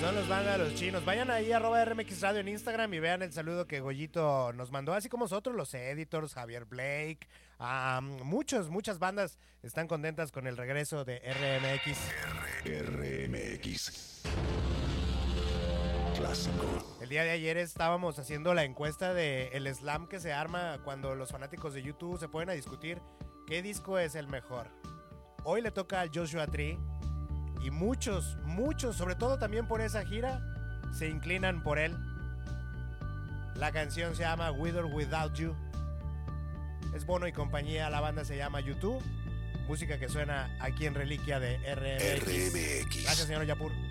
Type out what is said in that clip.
Son los vándalos chinos. Vayan ahí @RMX Radio en Instagram y vean el saludo que Goyito nos mandó, así como nosotros, los Editors, Javier Blake. Muchas bandas están contentas con el regreso de RMX. RMX Clásico. El día de ayer estábamos haciendo la encuesta de el slam que se arma cuando los fanáticos de YouTube se ponen a discutir qué disco es el mejor. Hoy le toca al Joshua Tree. Y muchos, sobre todo también por esa gira, se inclinan por él. La canción se llama With or Without You. Es Bono y compañía, la banda se llama YouTube. Música que suena aquí en Reliquia de RMX. RMX. Gracias, señor Yapur.